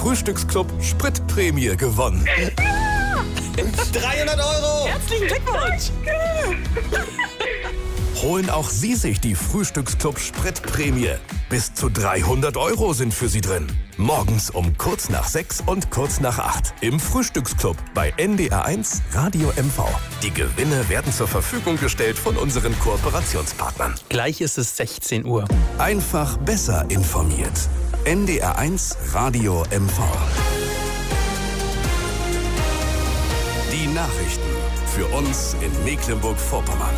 Frühstücksclub Spritprämie gewonnen. 300 €! Herzlichen Glückwunsch! Holen auch Sie sich die Frühstücksclub Spritprämie. Bis zu 300 € sind für Sie drin. Morgens um kurz nach 6 und kurz nach 8 im Frühstücksclub bei NDR1 Radio MV. Die Gewinne werden zur Verfügung gestellt von unseren Kooperationspartnern. Gleich ist es 16 Uhr. Einfach besser informiert. NDR1 Radio MV. Die Nachrichten für uns in Mecklenburg-Vorpommern.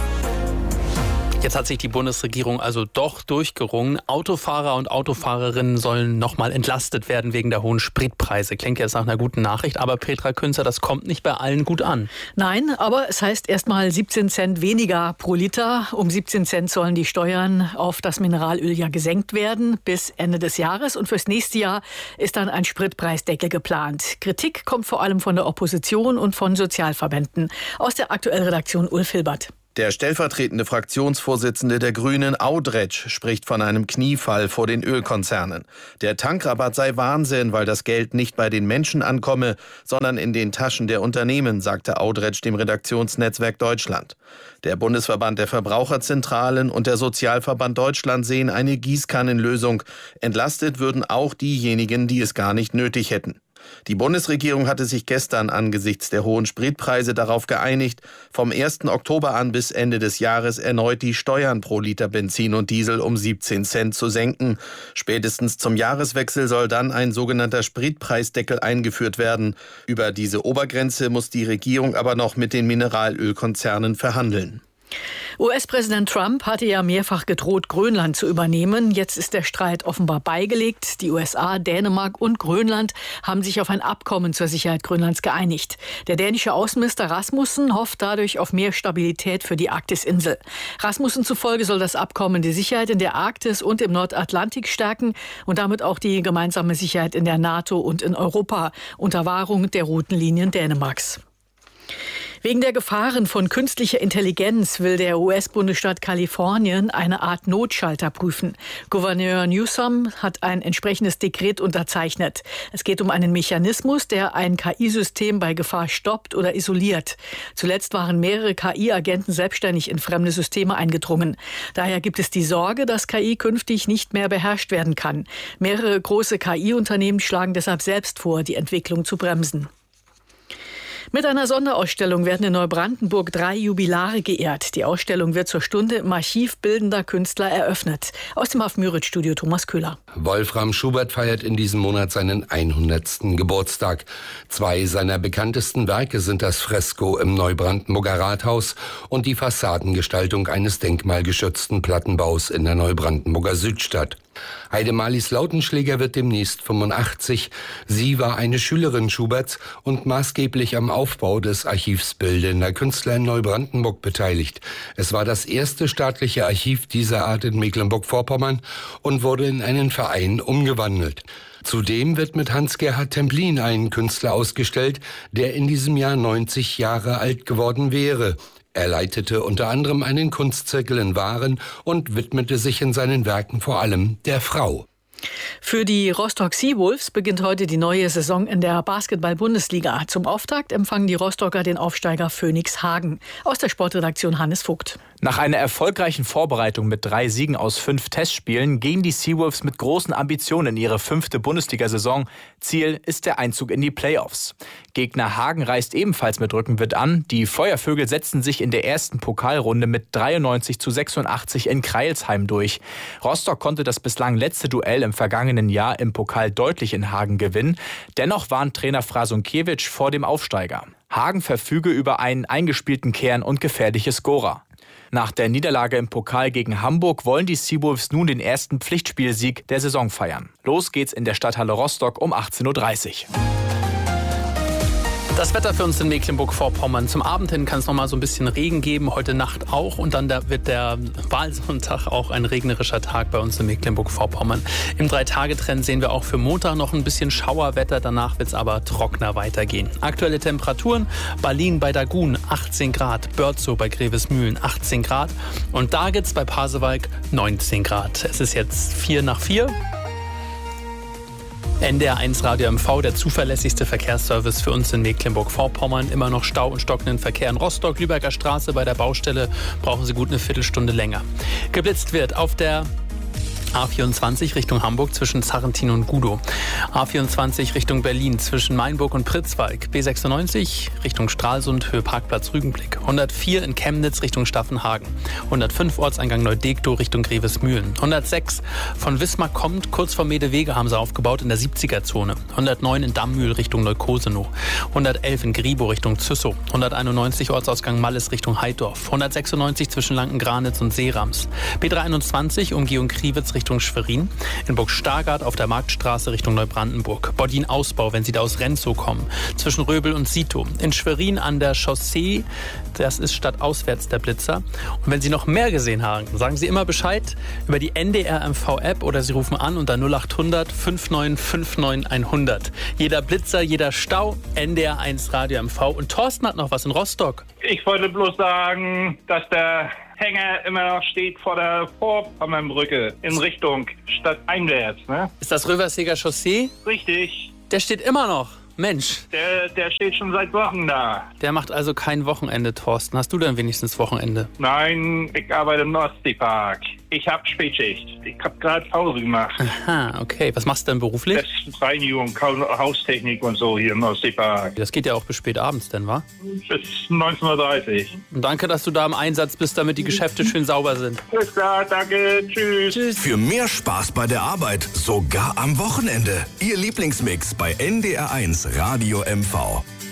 Jetzt hat sich die Bundesregierung also doch durchgerungen. Autofahrer und Autofahrerinnen sollen nochmal entlastet werden wegen der hohen Spritpreise. Klingt jetzt nach einer guten Nachricht, aber Petra Künzer, das kommt nicht bei allen gut an. Nein, aber es heißt erstmal 17 Cent weniger pro Liter. Um 17 Cent sollen die Steuern auf das Mineralöl ja gesenkt werden bis Ende des Jahres. Und fürs nächste Jahr ist dann ein Spritpreisdeckel geplant. Kritik kommt vor allem von der Opposition und von Sozialverbänden. Aus der aktuellen Redaktion Ulf Hilbert. Der stellvertretende Fraktionsvorsitzende der Grünen, Audretsch, spricht von einem Kniefall vor den Ölkonzernen. Der Tankrabatt sei Wahnsinn, weil das Geld nicht bei den Menschen ankomme, sondern in den Taschen der Unternehmen, sagte Audretsch dem Redaktionsnetzwerk Deutschland. Der Bundesverband der Verbraucherzentralen und der Sozialverband Deutschland sehen eine Gießkannenlösung. Entlastet würden auch diejenigen, die es gar nicht nötig hätten. Die Bundesregierung hatte sich gestern angesichts der hohen Spritpreise darauf geeinigt, vom 1. Oktober an bis Ende des Jahres erneut die Steuern pro Liter Benzin und Diesel um 17 Cent zu senken. Spätestens zum Jahreswechsel soll dann ein sogenannter Spritpreisdeckel eingeführt werden. Über diese Obergrenze muss die Regierung aber noch mit den Mineralölkonzernen verhandeln. US-Präsident Trump hatte ja mehrfach gedroht, Grönland zu übernehmen. Jetzt ist der Streit offenbar beigelegt. Die USA, Dänemark und Grönland haben sich auf ein Abkommen zur Sicherheit Grönlands geeinigt. Der dänische Außenminister Rasmussen hofft dadurch auf mehr Stabilität für die Arktisinsel. Rasmussen zufolge soll das Abkommen die Sicherheit in der Arktis und im Nordatlantik stärken und damit auch die gemeinsame Sicherheit in der NATO und in Europa unter Wahrung der roten Linien Dänemarks. Wegen der Gefahren von künstlicher Intelligenz will der US-Bundesstaat Kalifornien eine Art Notschalter prüfen. Gouverneur Newsom hat ein entsprechendes Dekret unterzeichnet. Es geht um einen Mechanismus, der ein KI-System bei Gefahr stoppt oder isoliert. Zuletzt waren mehrere KI-Agenten selbstständig in fremde Systeme eingedrungen. Daher gibt es die Sorge, dass KI künftig nicht mehr beherrscht werden kann. Mehrere große KI-Unternehmen schlagen deshalb selbst vor, die Entwicklung zu bremsen. Mit einer Sonderausstellung werden in Neubrandenburg 3 Jubilare geehrt. Die Ausstellung wird zur Stunde im Archiv bildender Künstler eröffnet. Aus dem Haff-Müritz-Studio Thomas Köhler. Wolfram Schubert feiert in diesem Monat seinen 100. Geburtstag. 2 seiner bekanntesten Werke sind das Fresko im Neubrandenburger Rathaus und die Fassadengestaltung eines denkmalgeschützten Plattenbaus in der Neubrandenburger Südstadt. Heidemalis Lautenschläger wird demnächst 85. Sie war eine Schülerin Schuberts und maßgeblich am Aufbau des Archivs bildender Künstler in Neubrandenburg beteiligt. Es war das erste staatliche Archiv dieser Art in Mecklenburg-Vorpommern und wurde in einen Verein umgewandelt. Zudem wird mit Hans-Gerhard Templin ein Künstler ausgestellt, der in diesem Jahr 90 Jahre alt geworden wäre. Er leitete unter anderem einen Kunstzirkel in Waren und widmete sich in seinen Werken vor allem der Frau. Für die Rostock Seawolves beginnt heute die neue Saison in der Basketball-Bundesliga. Zum Auftakt empfangen die Rostocker den Aufsteiger Phoenix Hagen. Aus der Sportredaktion Hannes Vogt. Nach einer erfolgreichen Vorbereitung mit 3 Siegen aus 5 Testspielen gehen die Seawolves mit großen Ambitionen in ihre 5. Bundesliga-Saison. Ziel ist der Einzug in die Playoffs. Gegner Hagen reist ebenfalls mit Rückenwind an. Die Feuervögel setzten sich in der ersten Pokalrunde mit 93:86 in Crailsheim durch. Rostock konnte das bislang letzte Duell im vergangenen Jahr im Pokal deutlich in Hagen gewinnen. Dennoch warnt Trainer Frasunkiewicz vor dem Aufsteiger. Hagen verfüge über einen eingespielten Kern und gefährliche Scorer. Nach der Niederlage im Pokal gegen Hamburg wollen die Seawolves nun den ersten Pflichtspielsieg der Saison feiern. Los geht's in der Stadthalle Rostock um 18:30 Uhr. Das Wetter für uns in Mecklenburg-Vorpommern. Zum Abend hin kann es noch mal so ein bisschen Regen geben, heute Nacht auch. Und dann wird der Wahlsonntag auch ein regnerischer Tag bei uns in Mecklenburg-Vorpommern. Im 3-Tage-Trend sehen wir auch für Montag noch ein bisschen Schauerwetter. Danach wird es aber trockener weitergehen. Aktuelle Temperaturen: Berlin bei Dagun 18 Grad, Börzow bei Grevesmühlen 18 Grad und Dargitz bei Pasewalk 19 Grad. Es ist jetzt 4 nach 4. NDR1 Radio MV, der zuverlässigste Verkehrsservice für uns in Mecklenburg-Vorpommern. Immer noch Stau und stockenden Verkehr in Rostock, Lübecker Straße. Bei der Baustelle brauchen Sie gut eine Viertelstunde länger. Geblitzt wird auf der A24 Richtung Hamburg zwischen Zarrentin und Gudow. A24 Richtung Berlin zwischen Mainburg und Pritzwalk. B96 Richtung Stralsund, Höhe Parkplatz Rügenblick. 104 in Chemnitz Richtung Staffenhagen. 105 Ortseingang Neudektow Richtung Grevesmühlen. 106 von Wismar kommt, kurz vor Medewege haben sie aufgebaut in der 70er-Zone. 109 in Dammühl Richtung Neukosenow. 111 in Gribow Richtung Züssow. 191 Ortsausgang Malles Richtung Heidorf. 196 zwischen Lanken-Granitz und Seerams. B321 Umgehung Kriwitz Richtung Schwerin. In Burg-Stargard auf der Marktstraße Richtung Neubrandenburg. Bodin-Ausbau, wenn Sie da aus Renzow kommen. Zwischen Röbel und Sito. In Schwerin an der Chaussee, das ist stadtauswärts der Blitzer. Und wenn Sie noch mehr gesehen haben, sagen Sie immer Bescheid über die NDR MV-App oder Sie rufen an unter 0800 5959 100. Jeder Blitzer, jeder Stau, NDR1 Radio MV. Und Thorsten hat noch was in Rostock. Ich wollte bloß sagen, dass der Hänger immer noch steht vor der Vorpommernbrücke in Richtung stadteinwärts. Ne? Ist das Röverseger Chaussee? Richtig. Der steht immer noch. Mensch. Der steht schon seit Wochen da. Der macht also kein Wochenende, Thorsten. Hast du denn wenigstens Wochenende? Nein, ich arbeite im Ostseepark. Ich habe Spätschicht. Ich habe gerade Pause gemacht. Aha, okay. Was machst du denn beruflich? Das ist Reinigung, Haustechnik und so hier im Ostseepark. Das geht ja auch bis spät abends denn, wa? Bis 19:30 Uhr. Und danke, dass du da im Einsatz bist, damit die Geschäfte schön sauber sind. Bis klar, danke. Tschüss. Tschüss. Für mehr Spaß bei der Arbeit, sogar am Wochenende. Ihr Lieblingsmix bei NDR1 Radio MV.